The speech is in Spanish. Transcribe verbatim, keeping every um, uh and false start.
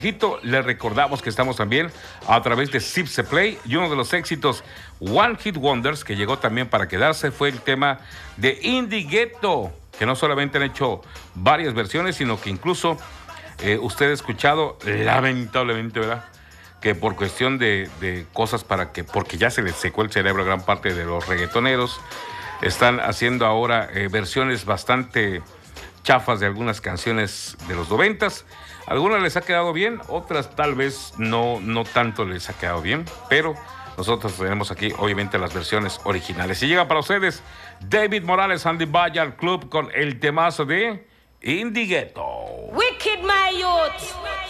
Hito, le recordamos que estamos también a través de Zipse Play y uno de los éxitos One Hit Wonders que llegó también para quedarse fue el tema de Indie Ghetto, que no solamente han hecho varias versiones, sino que incluso eh, usted ha escuchado, lamentablemente, ¿verdad?, que por cuestión de, de cosas para que, porque ya se les secó el cerebro a gran parte de los reggaetoneros, están haciendo ahora eh, versiones bastante chafas de algunas canciones de los noventas. Algunas les ha quedado bien, otras tal vez no, no tanto les ha quedado bien, pero nosotros tenemos aquí obviamente las versiones originales. Y llega para ustedes David Morales and the Bayard Club con el temazo de Indie Ghetto. Wicked my youth.